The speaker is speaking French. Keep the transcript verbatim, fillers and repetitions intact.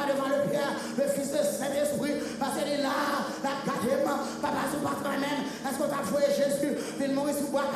devant le Père, le Fils de Saint-Esprit, parce qu'il est là, la gardez-moi, papa, sous pas même. Est-ce qu'on t'a joué Jésus, il mourit sous bois